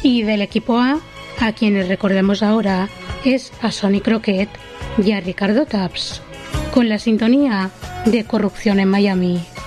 Y del equipo A quienes recordamos ahora es a Sonny Crockett y a Ricardo Tubbs, con la sintonía de Corrupción en Miami.